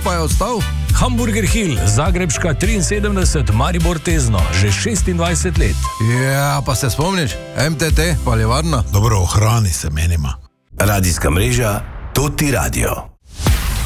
pa je ostal? Hamburger Hill, Zagrebška 73, Maribor Tezno, že 26 let. Ja, pa se spomniš? MTT, paljevarna. Dobro, ohrani se menima. Radijska mreža Toti Radio.